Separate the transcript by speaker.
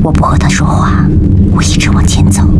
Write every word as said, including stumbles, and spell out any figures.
Speaker 1: 我不和他说话，我一直往前走。